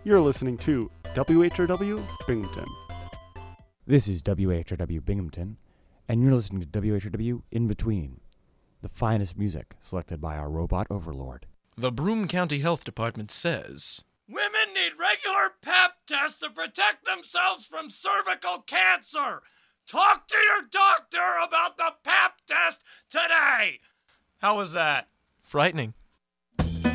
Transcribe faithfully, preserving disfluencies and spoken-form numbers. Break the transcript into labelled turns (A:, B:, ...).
A: You're listening to W H R W Binghamton.
B: This is W H R W Binghamton, and you're listening to W H R W In Between, the finest music selected by our robot overlord.
C: The Broome County Health Department says,
D: women need regular pap tests to protect themselves from cervical cancer. Talk to your doctor about the pap test today. How was that?
C: frightening.